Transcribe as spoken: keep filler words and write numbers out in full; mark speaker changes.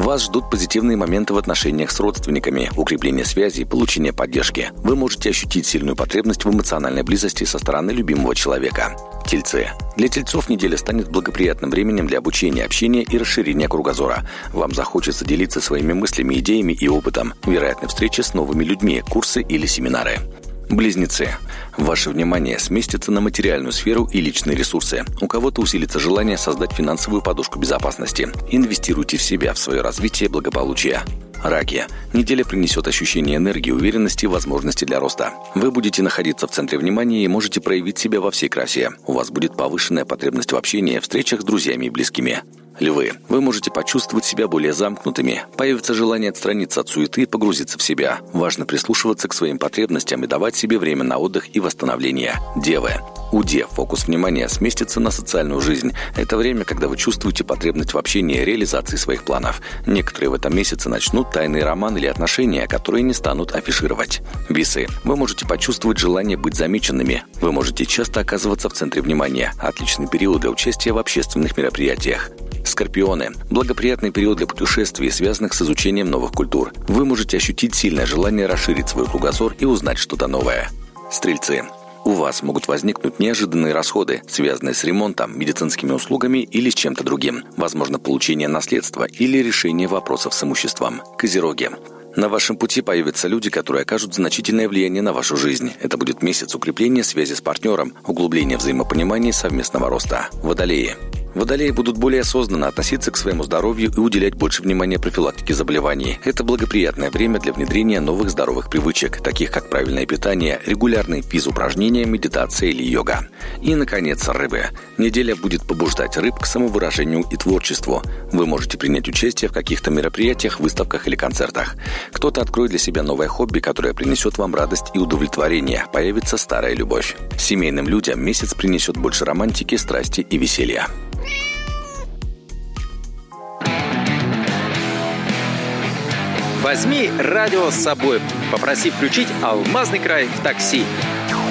Speaker 1: Вас ждут позитивные моменты в отношениях с родственниками, укрепление связей, получение поддержки. Вы можете ощутить сильную потребность в эмоциональной близости со стороны любимого человека. Тельцы. Для тельцов неделя станет благоприятным временем для обучения, общения и расширения кругозора. Вам захочется делиться своими мыслями, идеями и опытом. Вероятны встречи с новыми людьми, курсы или семинары. Близнецы. Ваше внимание сместится на материальную сферу и личные ресурсы. У кого-то усилится желание создать финансовую подушку безопасности. Инвестируйте в себя, в свое развитие и благополучие. Раки. Неделя принесет ощущение энергии, уверенности и возможности для роста. Вы будете находиться в центре внимания и можете проявить себя во всей красе. У вас будет повышенная потребность в общении, встречах с друзьями и близкими. Львы. Вы можете почувствовать себя более замкнутыми. Появится желание отстраниться от суеты и погрузиться в себя. Важно прислушиваться к своим потребностям и давать себе время на отдых и восстановление. Девы. У дев фокус внимания сместится на социальную жизнь. Это время, когда вы чувствуете потребность в общении и реализации своих планов. Некоторые в этом месяце начнут тайный роман или отношения, которые не станут афишировать. Весы. Вы можете почувствовать желание быть замеченными. Вы можете часто оказываться в центре внимания. Отличный период для участия в общественных мероприятиях. Скорпионы. Благоприятный период для путешествий, связанных с изучением новых культур. Вы можете ощутить сильное желание расширить свой кругозор и узнать что-то новое. Стрельцы. У вас могут возникнуть неожиданные расходы, связанные с ремонтом, медицинскими услугами или с чем-то другим. Возможно, получение наследства или решение вопросов с имуществом. Козероги. На вашем пути появятся люди, которые окажут значительное влияние на вашу жизнь. Это будет месяц укрепления связи с партнером, углубления взаимопонимания и совместного роста. Водолеи. Водолеи будут более осознанно относиться к своему здоровью и уделять больше внимания профилактике заболеваний. Это благоприятное время для внедрения новых здоровых привычек, таких как правильное питание, регулярные физупражнения, медитация или йога. И, наконец, рыбы. Неделя будет побуждать рыб к самовыражению и творчеству. Вы можете принять участие в каких-то мероприятиях, выставках или концертах. Кто-то откроет для себя новое хобби, которое принесет вам радость и удовлетворение. Появится старая любовь. Семейным людям месяц принесет больше романтики, страсти и веселья.
Speaker 2: Возьми радио с собой. Попроси включить «Алмазный край» в такси.